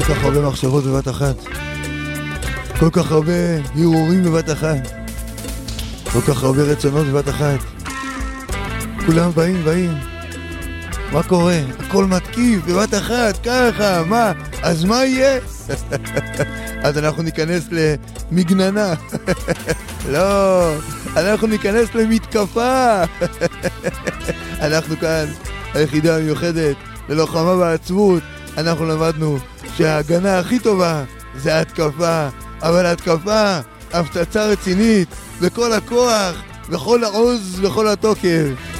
כך הרבה מחשבות בבת אחת, כל כך הרבה הרהורים בבת אחת, כל כך הרבה רצונות בבת אחת. כולם באים. מה קורה? הכל מתקיף בבת אחת, ככה, מה? אז מה יהיה? אז אנחנו ניכנס למגננה. לא, אנחנו ניכנס למתקפה. אנחנו כאן, היחידה המיוחדת ללוחמה בעצבות. אנחנו למדנו שההגנה הכי טובה זה ההתקפה, אבל ההתקפה, הפצצה רצינית, בכל הכוח, בכל העוז, בכל התוקף.